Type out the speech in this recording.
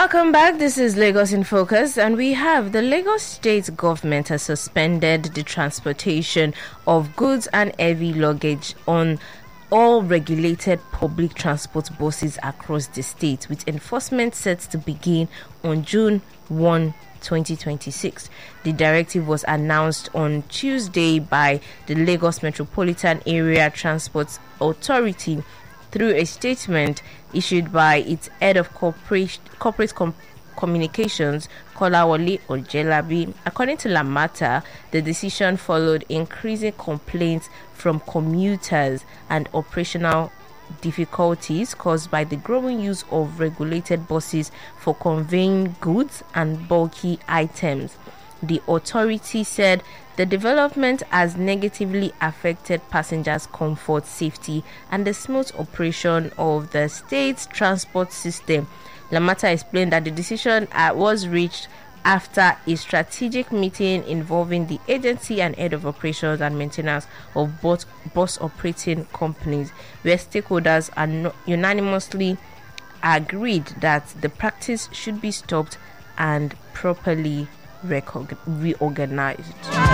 Welcome back. This is Lagos in Focus, and we have the Lagos State government has suspended the transportation of goods and heavy luggage on all regulated public transport buses across the state, with enforcement set to begin on June 1, 2026. The directive was announced on Tuesday by the Lagos Metropolitan Area Transport Authority through a statement issued by its head of corporate communications, Kolawole Ojelabi. According to Lamata, the decision followed increasing complaints from commuters and operational difficulties caused by the growing use of regulated buses for conveying goods and bulky items. The authority said the development has negatively affected passengers' comfort, safety, and the smooth operation of the state's transport system. Lamata explained that the decision was reached after a strategic meeting involving the agency and head of operations and maintenance of both bus operating companies, where stakeholders are unanimously agreed that the practice should be stopped and properly reorganized.